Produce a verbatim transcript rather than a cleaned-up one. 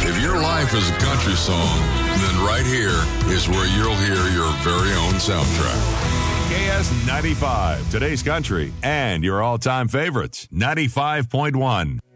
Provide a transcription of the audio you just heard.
If your life is a country song, then right here is where you'll hear your very own soundtrack. K S ninety-five, today's country, and your all-time favorites, ninety-five point one.